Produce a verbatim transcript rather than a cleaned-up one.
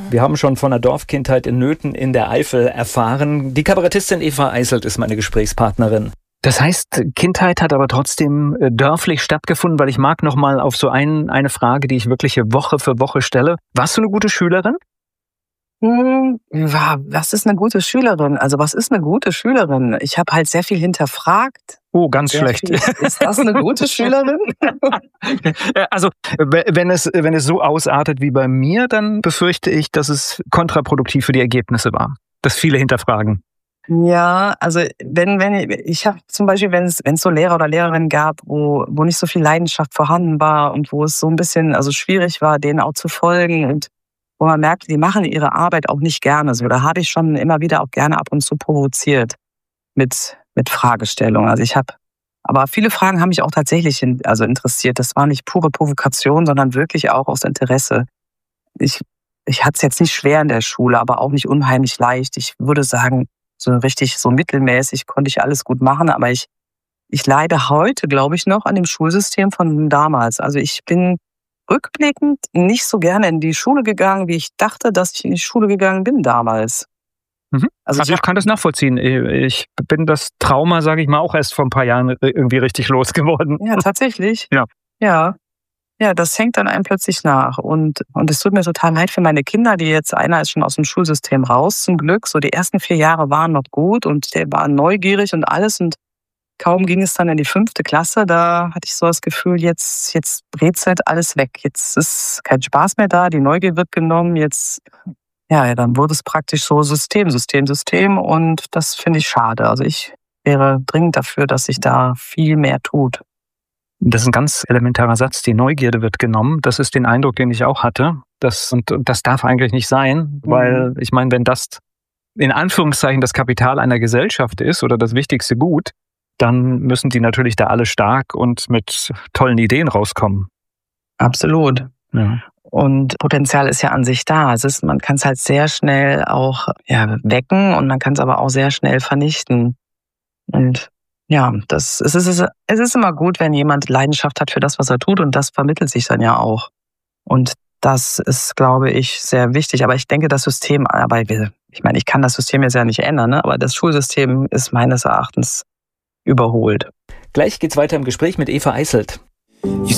Wir haben schon von einer Dorfkindheit in Nöthen in der Eifel erfahren. Die Kabarettistin Eva Eiselt ist meine Gesprächspartnerin. Das heißt, Kindheit hat aber trotzdem dörflich stattgefunden, weil ich mag noch mal auf so ein, eine Frage, die ich wirklich Woche für Woche stelle. Warst du eine gute Schülerin? Hm, ja, was ist eine gute Schülerin? Also was ist eine gute Schülerin? Ich habe halt sehr viel hinterfragt. Oh, ganz Sehr schlecht. viel. Ist das eine gute Schülerin? Also wenn es, wenn es so ausartet wie bei mir, dann befürchte ich, dass es kontraproduktiv für die Ergebnisse war. Dass viele hinterfragen. Ja, also wenn, wenn ich habe zum Beispiel, wenn es, wenn es so Lehrer oder Lehrerinnen gab, wo, wo nicht so viel Leidenschaft vorhanden war und wo es so ein bisschen also schwierig war, denen auch zu folgen und wo man merkt, die machen ihre Arbeit auch nicht gerne. So, da habe ich schon immer wieder auch gerne ab und zu provoziert mit, mit Fragestellungen. Also ich habe, aber viele Fragen haben mich auch tatsächlich in, also interessiert. Das war nicht pure Provokation, sondern wirklich auch aus Interesse. Ich, ich hatte es jetzt nicht schwer in der Schule, aber auch nicht unheimlich leicht. Ich würde sagen, so richtig, so mittelmäßig konnte ich alles gut machen, aber ich, ich leide heute, glaube ich, noch an dem Schulsystem von damals. Also ich bin rückblickend nicht so gerne in die Schule gegangen, wie ich dachte, dass ich in die Schule gegangen bin damals. Mhm. Also, also ich, ich kann das nachvollziehen. Ich bin das Trauma, sage ich mal, auch erst vor ein paar Jahren irgendwie richtig losgeworden. Ja, tatsächlich. Ja. Ja. Ja, das hängt dann einem plötzlich nach. Und, und es tut mir total leid für meine Kinder, die jetzt, einer ist schon aus dem Schulsystem raus, zum Glück. So die ersten vier Jahre waren noch gut und der war neugierig und alles. Und kaum ging es dann in die fünfte Klasse, da hatte ich so das Gefühl, jetzt, jetzt brezelt alles weg. Jetzt ist kein Spaß mehr da, die Neugier wird genommen. Jetzt, ja, dann wurde es praktisch so System, System, System. Und das finde ich schade. Also ich wäre dringend dafür, dass sich da viel mehr tut. Das ist ein ganz elementarer Satz. Die Neugierde wird genommen. Das ist den Eindruck, den ich auch hatte. Das, und, und das darf eigentlich nicht sein, weil ich meine, wenn das in Anführungszeichen das Kapital einer Gesellschaft ist oder das wichtigste Gut, dann müssen die natürlich da alle stark und mit tollen Ideen rauskommen. Absolut. Ja. Und Potenzial ist ja an sich da. Es ist, man kann es halt sehr schnell auch ja, wecken und man kann es aber auch sehr schnell vernichten. Und ja, das, es, ist, es ist immer gut, wenn jemand Leidenschaft hat für das, was er tut und das vermittelt sich dann ja auch. Und das ist, glaube ich, sehr wichtig. Aber ich denke, das System, aber ich meine, ich kann das System jetzt ja nicht ändern, ne? Aber das Schulsystem ist meines Erachtens überholt. Gleich geht's weiter im Gespräch mit Eva Eiselt.